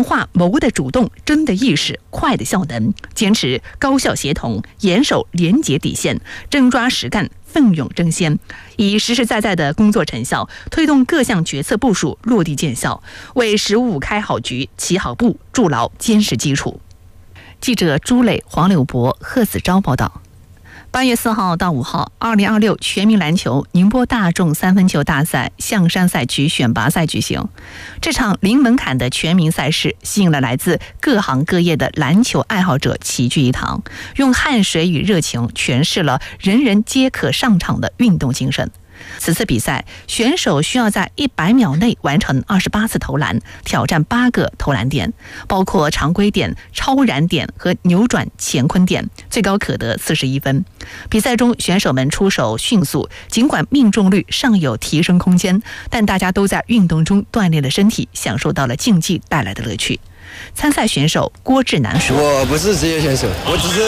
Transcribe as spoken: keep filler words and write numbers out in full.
化谋的主动、争的意识、快的效能，坚持高效协同，严守廉洁底线，真抓实干，奋勇争先，以实实在在的工作成效推动各项决策部署落地见效，为“十五五”开好局、起好步筑牢坚实基础。记者朱磊、黄柳博、贺子昭报道。八月四号到五号，二零二六全民篮球宁波大众三分球大赛象山赛区选拔赛举行。这场零门槛的全民赛事吸引了来自各行各业的篮球爱好者齐聚一堂，用汗水与热情诠释了人人皆可上场的运动精神。此次比赛，选手需要在一百秒内完成二十八次投篮，挑战八个投篮点，包括常规点、超燃点和扭转乾坤点，最高可得四十一分。比赛中，选手们出手迅速，尽管命中率尚有提升空间，但大家都在运动中锻炼了身体，享受到了竞技带来的乐趣。参赛选手郭志南说：“ 我不是职业选手，我只是